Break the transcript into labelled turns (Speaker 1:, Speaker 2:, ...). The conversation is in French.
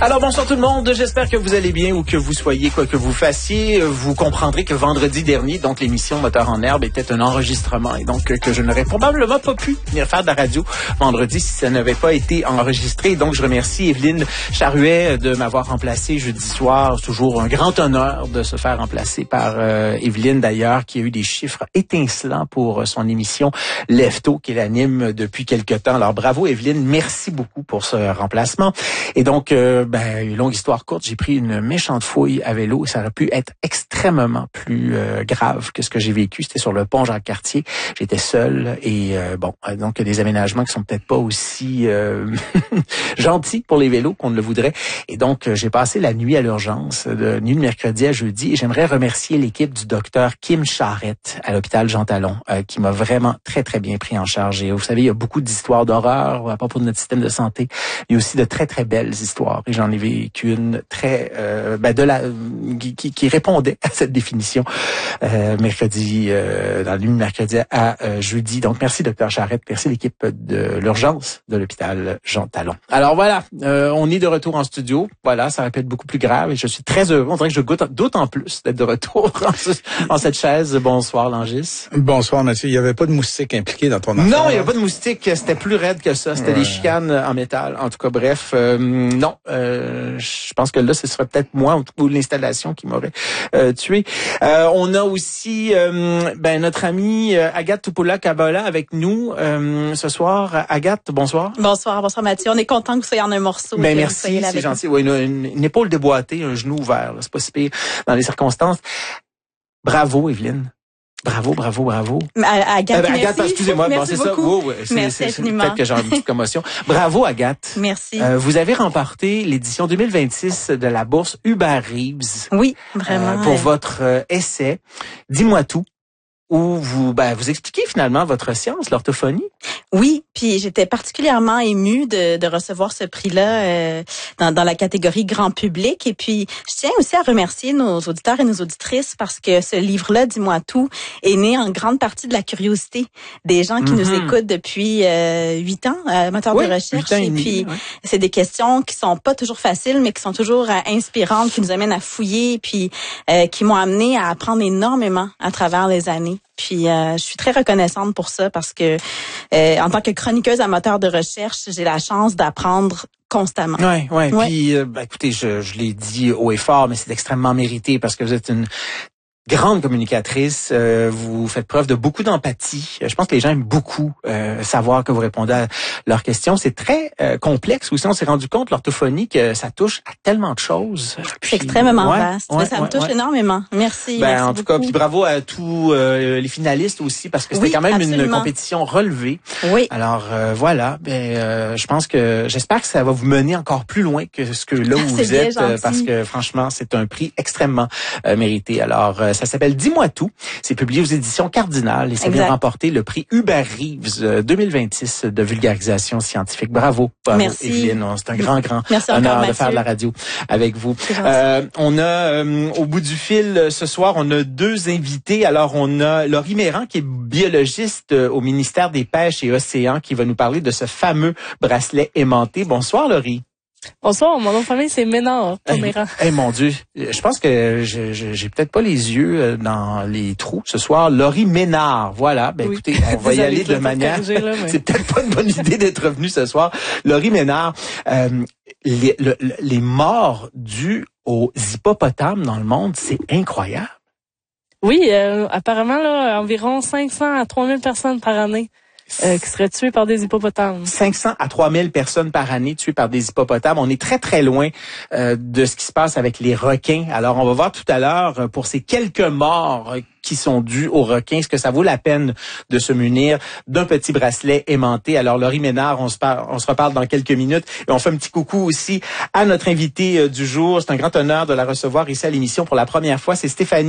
Speaker 1: Alors bonsoir tout le monde, j'espère que vous allez bien ou que vous soyez quoi que vous fassiez. Vous comprendrez que vendredi dernier, donc l'émission Moteur en herbe était un enregistrement et donc que je n'aurais probablement pas pu venir faire de la radio vendredi si ça n'avait pas été enregistré. Donc je remercie Evelyne Charuet de m'avoir remplacé jeudi soir. Toujours un grand honneur de se faire remplacer par Evelyne d'ailleurs, qui a eu des chiffres étincelants pour son émission Lève-Tôt qu'elle anime depuis quelque temps. Alors bravo Evelyne, merci beaucoup pour ce remplacement. Et donc une longue histoire courte, j'ai pris une méchante fouille à vélo et ça aurait pu être extrêmement plus grave que ce que j'ai vécu. C'était sur le pont Jacques-Cartier. J'étais seul et donc des aménagements qui sont peut-être pas aussi gentils pour les vélos qu'on ne le voudrait. Et donc, j'ai passé la nuit à l'urgence, de nuit de mercredi à jeudi. Et j'aimerais remercier l'équipe du docteur Kim Charette à l'hôpital Jean Talon, qui m'a vraiment très, très bien pris en charge. Et vous savez, il y a beaucoup d'histoires d'horreur à propos de notre système de santé. Il y a aussi de très, très belles histoires. Et j'en ai vécu une très qui répondait à cette définition mercredi, dans la nuit de mercredi à jeudi. Donc, merci Dr Charette, merci l'équipe de l'urgence de l'hôpital Jean Talon. Alors voilà, on est de retour en studio. Voilà, ça aurait pu être beaucoup plus grave et je suis très heureux. On dirait que je goûte d'autant plus d'être de retour en cette chaise. Bonsoir Langis.
Speaker 2: Bonsoir Mathieu. Il n'y avait pas de moustique impliqué dans ton affaire?
Speaker 1: Non, il n'y avait pas de moustique. C'était plus raide que ça. C'était des chicanes en métal. En tout cas, bref, non. Je pense que là, ce serait peut-être moi ou l'installation qui m'aurait tué. On a aussi notre amie Agathe Tupola-Kabola avec nous ce soir. Agathe, bonsoir.
Speaker 3: Bonsoir Mathieu. On est content que vous soyez en un morceau.
Speaker 1: Ben merci, c'est gentil. Oui, une épaule déboîtée, un genou ouvert. C'est pas si pire dans les circonstances. Bravo, Evelyne. Bravo.
Speaker 3: Agathe,
Speaker 1: Agathe, excusez-moi,
Speaker 3: merci
Speaker 1: c'est
Speaker 3: beaucoup.
Speaker 1: ça.
Speaker 3: Merci infiniment.
Speaker 1: Peut-être que j'ai une petite commotion. Bravo, Agathe.
Speaker 3: Merci.
Speaker 1: Vous avez remporté l'édition 2026 de la bourse Hubert Reeves.
Speaker 3: Oui, vraiment.
Speaker 1: Pour votre essai. Dis-moi tout. Où vous expliquez finalement votre science, l'orthophonie.
Speaker 3: Oui, puis j'étais particulièrement émue de recevoir ce prix-là dans la catégorie grand public. Et puis, je tiens aussi à remercier nos auditeurs et nos auditrices parce que ce livre-là, Dis-moi tout, est né en grande partie de la curiosité des gens qui nous écoutent depuis 8 ans, moteurs de recherche. Et puis, c'est des questions qui sont pas toujours faciles, mais qui sont toujours inspirantes, qui nous amènent à fouiller, puis qui m'ont amené à apprendre énormément à travers les années. Puis je suis très reconnaissante pour ça parce que en tant que chroniqueuse à moteur de recherche, j'ai la chance d'apprendre constamment.
Speaker 1: Ouais. Puis écoutez, je l'ai dit haut et fort, mais c'est extrêmement mérité parce que vous êtes une grande communicatrice, vous faites preuve de beaucoup d'empathie. Je pense que les gens aiment beaucoup savoir que vous répondez à leurs questions. C'est très complexe aussi. On s'est rendu compte, l'orthophonie, que ça touche à tellement de choses.
Speaker 3: C'est extrêmement vaste. Ça me touche énormément. Merci. Merci
Speaker 1: en tout cas, puis bravo à tous les finalistes aussi, parce que c'était quand même une compétition relevée.
Speaker 3: Oui.
Speaker 1: Alors voilà, je pense que j'espère que ça va vous mener encore plus loin que ce que là où vous êtes, parce que franchement, c'est un prix extrêmement mérité. Alors ça s'appelle Dis-moi tout. C'est publié aux éditions Cardinal et ça vient remporter le prix Hubert Reeves 2026 de vulgarisation scientifique. Bravo.
Speaker 3: Merci.
Speaker 1: Evelyne. C'est un grand honneur de faire de la radio avec vous. On a au bout du fil ce soir, on a 2 invités. Alors on a Laurie Méran qui est biologiste au ministère des Pêches et Océans qui va nous parler de ce fameux bracelet aimanté. Bonsoir Laurie.
Speaker 4: Bonsoir, mon nom de famille c'est Ménard, pas Méran.
Speaker 1: Mon Dieu, je pense que j'ai peut-être pas les yeux dans les trous ce soir. Laurie Ménard, voilà. Écoutez, on va y aller de manière. C'est peut-être pas une bonne idée d'être revenu ce soir. Laurie Ménard, les morts dues aux hippopotames dans le monde, c'est incroyable.
Speaker 4: Oui, apparemment là, environ 500 à 3000 personnes par année. Qui seraient tués par des hippopotames.
Speaker 1: 500 à 3000 personnes par année tuées par des hippopotames. On est très, très loin de ce qui se passe avec les requins. Alors, on va voir tout à l'heure, pour ces quelques morts qui sont dus aux requins, est-ce que ça vaut la peine de se munir d'un petit bracelet aimanté? Alors, Laurie Ménard, on se reparle dans quelques minutes. Et on fait un petit coucou aussi à notre invité du jour. C'est un grand honneur de la recevoir ici à l'émission pour la première fois. C'est Stéphanie